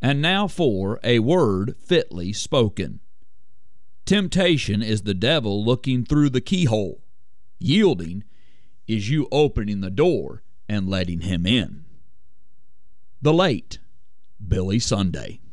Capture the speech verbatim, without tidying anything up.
And now for a word fitly spoken. Temptation is the devil looking through the keyhole. Yielding is you opening the door and letting him in. The late Billy Sunday.